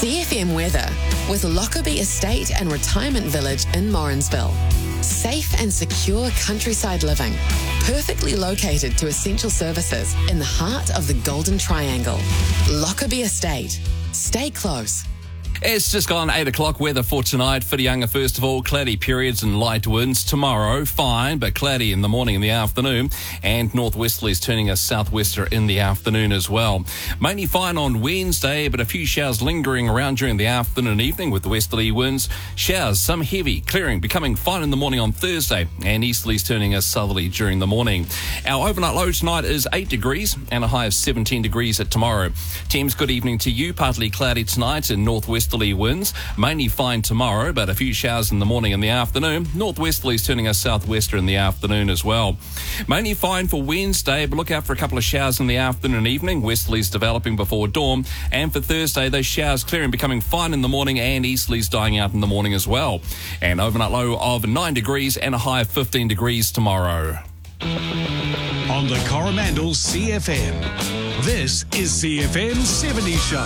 CFM weather with Lockerbie Estate and Retirement Village in Morrinsville. Safe and secure countryside living, perfectly located to essential services in the heart of the Golden Triangle. Lockerbie Estate. Stay close. It's just gone 8 o'clock. Weather for tonight. Whitianga, first of all, cloudy periods and light winds. Tomorrow, fine, but cloudy in the morning and the afternoon. And northwesterlies turning a southwester in the afternoon as well. Mainly fine on Wednesday, but a few showers lingering around during the afternoon and evening with westerly winds. Showers, some heavy, clearing, becoming fine in the morning on Thursday. And easterlies turning a southerly during the morning. Our overnight low tonight is 8 degrees and a high of 17 degrees at tomorrow. Thames, good evening to you. Partly cloudy tonight and northwesterly winds, mainly fine tomorrow, but a few showers in the morning and the afternoon. Northwesterlies turning a southwester in the afternoon as well. Mainly fine for Wednesday, but look out for a couple of showers in the afternoon and evening. Westerlies developing before dawn. And for Thursday, those showers clearing, becoming fine in the morning, and easterlies dying out in the morning as well. An overnight low of 9 degrees and a high of 15 degrees tomorrow. On the Coromandel CFM, this is CFM 70 Show.